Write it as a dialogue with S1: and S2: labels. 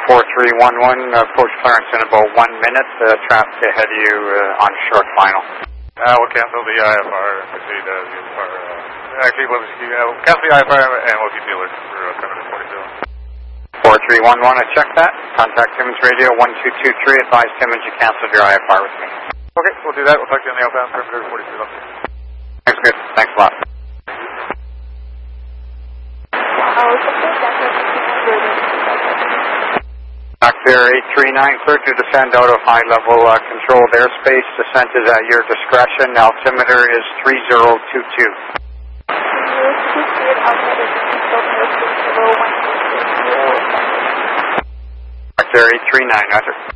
S1: 4311, approach clearance in about 1 minute. Traffic ahead of you on short final.
S2: We'll cancel the IFR and proceed the IFR. Actually, we'll cancel the IFR and we'll keep the alert for 747.
S1: 4311, I checked that. Contact Simmons Radio 1223. Advise Simmons you canceled your IFR with me.
S2: Okay, we'll do that. We'll talk to you on the outbound perimeter 43 left.
S1: Thanks, good. Thanks a lot. Factor 839, clear to descend out of high-level controlled airspace. Descent is at your discretion. Altimeter is 3022. Factor 839, roger.